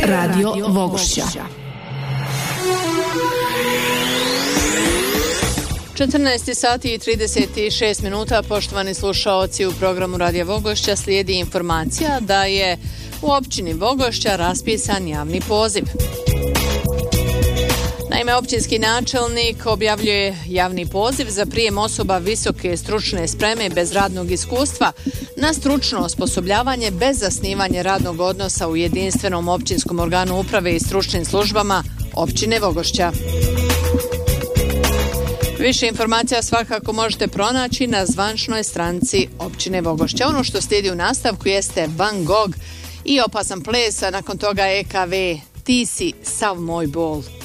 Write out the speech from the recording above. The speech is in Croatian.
Radio Vogošća. 14 sati i 36 minuta, poštovani slušaoci, u programu Radija Vogošća slijedi informacija da je u općini Vogošća raspisan javni poziv. Naime, općinski načelnik objavljuje javni poziv za prijem osoba visoke stručne spreme bez radnog iskustva na stručno osposobljavanje bez zasnivanja radnog odnosa u jedinstvenom općinskom organu uprave i stručnim službama općine Vogošća. Više informacija svakako možete pronaći na zvančnoj stranici općine Vogošća. Ono što slijedi u nastavku jeste Van Gogh i Opasan ples, a nakon toga EKV Ti si sav moj bol.